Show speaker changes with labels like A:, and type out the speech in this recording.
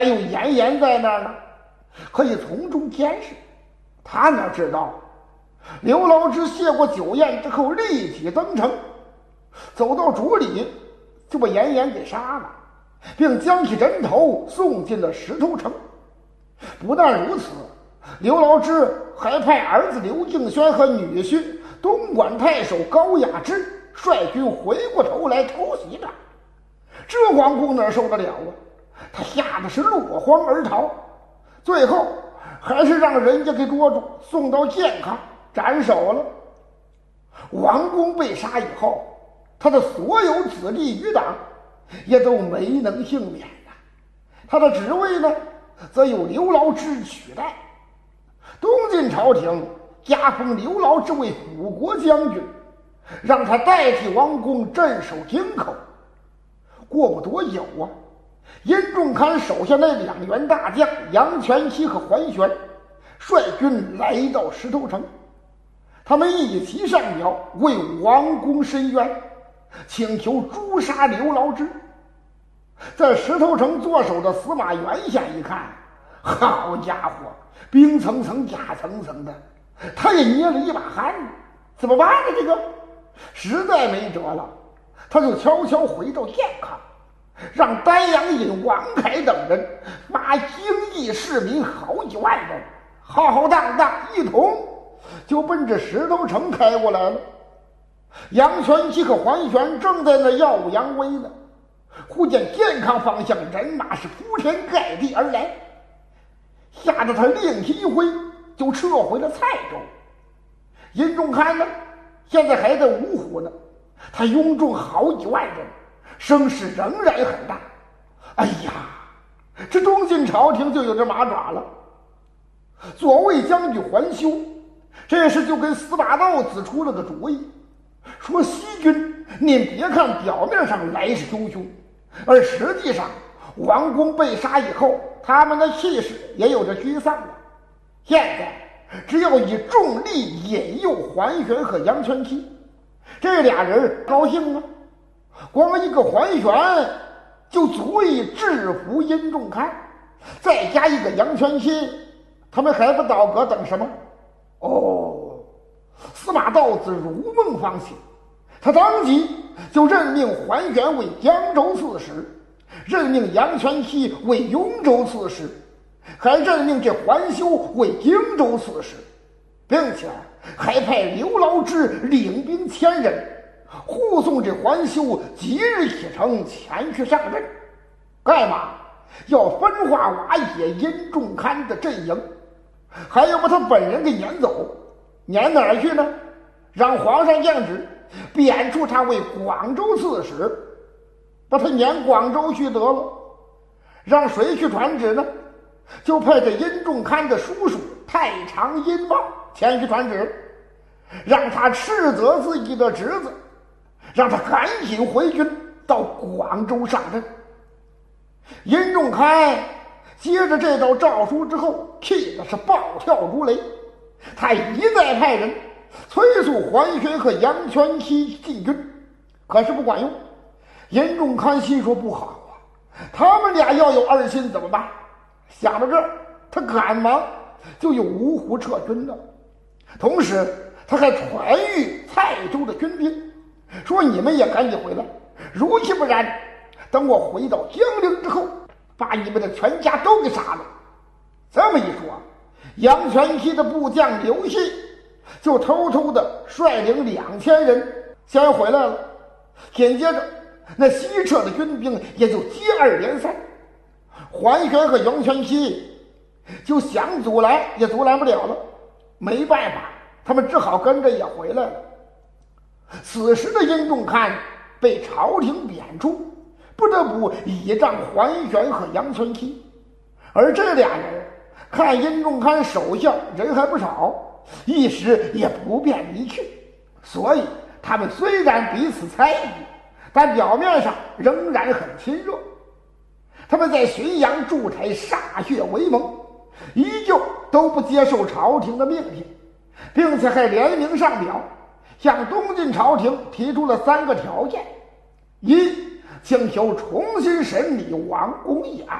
A: 还有严颜在那儿呢，可以从中监视。他哪知道，刘老之谢过酒宴之后立即登城，走到竹里就把严颜给杀了，并将其人头送进了石头城。不但如此，刘老之还派儿子刘敬轩和女婿东莞太守高雅之率军回过头来偷袭他。这王公哪受得了啊？他吓得是落荒而逃，最后还是让人家给捉住，送到健康斩首了。王公被杀以后，他的所有子弟余党也都没能幸免了。他的职位呢，则由刘牢之取代。东晋朝廷加封刘牢之为辅国将军，让他代替王公镇守京口。过不多久啊，殷仲堪手下那2员大将杨全期和桓玄率军来到石头城，他们一齐上表为王公申冤，请求诛杀刘牢之。在石头城坐守的司马元相一看，好家伙，兵层层甲层层的，他也捏了一把汗。怎么办呢？这个实在没辙了，他就悄悄回到健康，让丹阳尹王凯等人发京邑市民好几万人，浩浩荡荡一同就奔着石头城开过来了。杨全期和桓玄正在那耀武扬威呢，忽见健康方向人马是铺天盖地而来，吓得他令旗一挥就撤回了蔡州。殷仲堪呢，现在还在芜湖呢，他拥众好几万人，声势仍然很大。哎呀，这东晋朝廷就有这马爪了。左卫将军桓修这时就跟司马道子出了个主意，说西军您别看表面上来势汹汹，而实际上王公被杀以后，他们的气势也有着沮丧了。现在只要以重力引诱桓玄和杨全期，这俩人高兴啊，光一个桓玄就足以制服殷仲堪，再加一个杨全期，他们还不倒戈等什么？哦，司马道子如梦方醒，他当即就任命桓玄为江州刺史，任命杨全期为雍州刺史，还任命这桓修为荆州刺史，并且还派刘牢之领兵1000人护送这桓修即日启程前去上任。干嘛？要分化瓦解殷仲堪的阵营，还要把他本人给撵走。撵哪儿去呢？让皇上降旨贬黜他为广州刺史，把他撵广州去得了。让谁去传旨呢？就派这殷仲堪的叔叔太常殷茂前去传旨，让他斥责自己的侄子，让他赶紧回军到广州上任。殷仲堪接着这道诏书之后，气的是暴跳如雷，他一再派人催促桓玄和杨全期进军，可是不管用。殷仲堪心说不好啊，他们俩要有二心怎么办？想到这儿，他赶忙就由芜湖撤军了。同时他还传谕蔡州的军兵，说你们也赶紧回来，如其不然，等我回到江陵之后，把你们的全家都给杀了。这么一说，杨全期的部将刘信就偷偷的率领2000人先回来了，紧接着那西撤的军兵也就接二连三。桓玄和杨全期就想阻拦也阻拦不了了，没办法，他们只好跟着也回来了。此时的殷仲堪被朝廷贬黜，不得不倚仗桓玄和杨全期，而这俩人看殷仲堪手下人还不少，一时也不便离去，所以他们虽然彼此猜疑，但表面上仍然很亲热。他们在浔阳筑台歃血为盟，依旧都不接受朝廷的命令，并且还联名上表，向东晋朝廷提出了3个条件：一，请求重新审理王公一案；